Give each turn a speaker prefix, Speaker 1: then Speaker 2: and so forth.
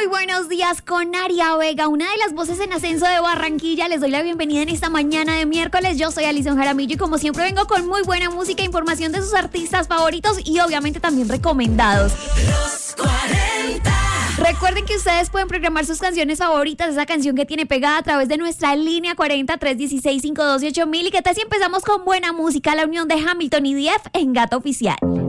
Speaker 1: buenos días con Aria Vega, una de las voces en ascenso de Barranquilla. Les doy la bienvenida en esta mañana de miércoles. Yo soy Alison Jaramillo y como siempre vengo con muy buena música, información de sus artistas favoritos y obviamente también recomendados.
Speaker 2: Los 40.
Speaker 1: Recuerden que ustedes pueden programar sus canciones favoritas, esa canción que tiene pegada a través de nuestra línea 40-316-512-8000. ¿Y qué tal si empezamos con buena música? La unión de Hamilton y Dief en Gato Oficial.